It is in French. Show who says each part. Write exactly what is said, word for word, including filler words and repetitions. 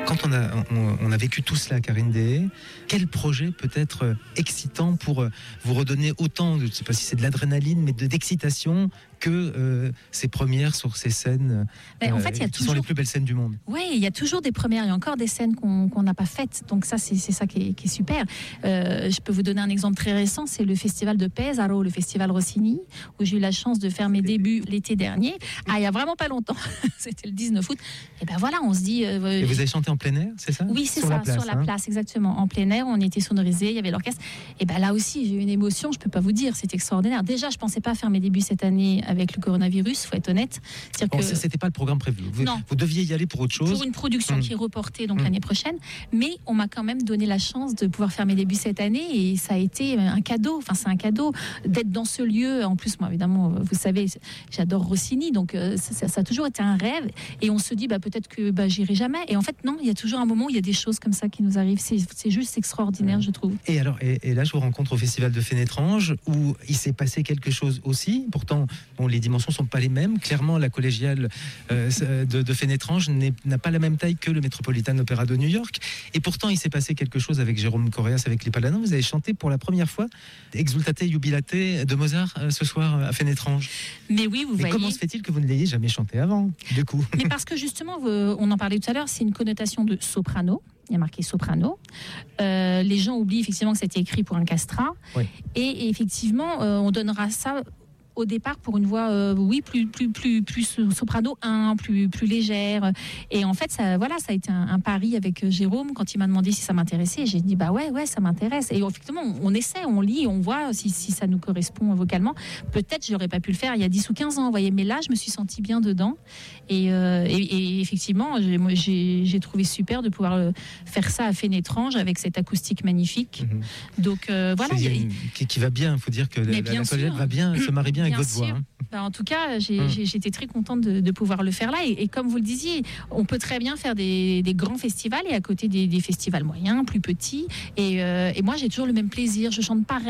Speaker 1: Quand on a, on, on a vécu tout cela, Karine Deshaies, quel projet peut être excitant pour vous redonner autant, je ne sais pas si c'est de l'adrénaline, mais de, d'excitation que euh, ces premières sur ces scènes
Speaker 2: ben, en fait,
Speaker 1: euh,
Speaker 2: il y a
Speaker 1: qui
Speaker 2: toujours...
Speaker 1: sont les plus belles scènes du monde.
Speaker 2: Oui, il y a toujours des premières, il y a encore des scènes qu'on qu'on n'a pas faites, donc ça c'est, c'est ça qui est, qui est super. Euh, je peux vous donner un exemple très récent, c'est le festival de Pesaro, le festival Rossini, où j'ai eu la chance de faire mes débuts l'été dernier, ah, il y a vraiment pas longtemps, c'était le dix-neuf août, et ben voilà, on se dit... Euh,
Speaker 1: et vous avez chanté en plein air, c'est ça?
Speaker 2: Oui, c'est
Speaker 1: sur
Speaker 2: ça,
Speaker 1: la place,
Speaker 2: sur la
Speaker 1: hein.
Speaker 2: place, exactement, en plein air, on était sonorisés, il y avait l'orchestre, et ben là aussi j'ai eu une émotion, je peux pas vous dire, c'est extraordinaire. Déjà, je pensais pas faire mes débuts cette année avec le coronavirus, faut être honnête.
Speaker 1: Bon,
Speaker 2: que...
Speaker 1: ça, c'était pas le programme prévu. Vous,
Speaker 2: non.
Speaker 1: vous deviez y aller pour autre chose.
Speaker 2: Pour une production mmh. qui est reportée donc mmh. l'année prochaine. Mais on m'a quand même donné la chance de pouvoir faire mes débuts cette année et ça a été un cadeau. Enfin, c'est un cadeau d'être dans ce lieu. En plus, moi, évidemment, vous savez, j'adore Rossini, donc ça, ça, ça a toujours été un rêve. Et on se dit, bah, peut-être que bah, j'irai jamais. Et en fait, non, il y a toujours un moment où il y a des choses comme ça qui nous arrivent. C'est, c'est juste extraordinaire, mmh. je trouve.
Speaker 1: Et alors, et, et là, je vous rencontre au Festival de Fénétrange où il s'est passé quelque chose aussi. Pourtant, bon, les dimensions sont pas les mêmes. Clairement, la collégiale euh, de, de Fénétrange n'a pas la même taille que le Metropolitan Opera de New York. Et pourtant, il s'est passé quelque chose avec Jérôme Correas, avec les Paladins. Vous avez chanté pour la première fois Exultate Jubilate de Mozart euh, ce soir à Fénétrange.
Speaker 2: Mais oui, vous
Speaker 1: Mais
Speaker 2: voyez.
Speaker 1: Comment se fait-il que vous ne l'ayez jamais chanté avant, du coup?
Speaker 2: Mais parce que justement, on en parlait tout à l'heure, c'est une connotation de soprano. Il y a marqué soprano. Euh, les gens oublient effectivement que c'était écrit pour un castrat. Oui. Et, et effectivement, euh, on donnera ça au départ pour une voix euh, oui plus plus plus plus soprano un plus plus légère, et en fait ça voilà ça a été un, un pari avec Jérôme quand il m'a demandé si ça m'intéressait. J'ai dit bah ouais ouais ça m'intéresse, et effectivement on essaie, on lit, on voit si, si ça nous correspond vocalement. Peut-être j'aurais pas pu le faire il y a dix ou quinze ans, vous voyez, mais là je me suis sentie bien dedans, et, euh, et, et effectivement j'ai, moi, j'ai, j'ai trouvé super de pouvoir faire ça à Fénétrange avec cette acoustique magnifique. Mmh. Donc euh, voilà,
Speaker 1: c'est une, qui, qui va bien, il faut dire que la, la collégiale va bien, se marie bien. Avec votre voix, hein.
Speaker 2: Ben, en tout cas, j'ai, hum. j'ai, j'étais très contente de, de pouvoir le faire là. Et, et comme vous le disiez, on peut très bien faire des, des grands festivals et à côté des, des festivals moyens, plus petits. Et, euh, et moi, j'ai toujours le même plaisir. Je chante pareil.